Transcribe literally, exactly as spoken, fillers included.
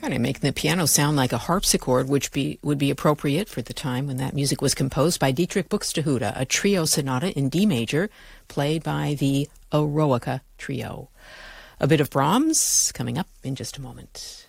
kind of making the piano sound like a harpsichord, which be would be appropriate for the time when that music was composed by Dietrich Buxtehude, a trio sonata in D major, played by the Eroica Trio. A bit of Brahms coming up in just a moment.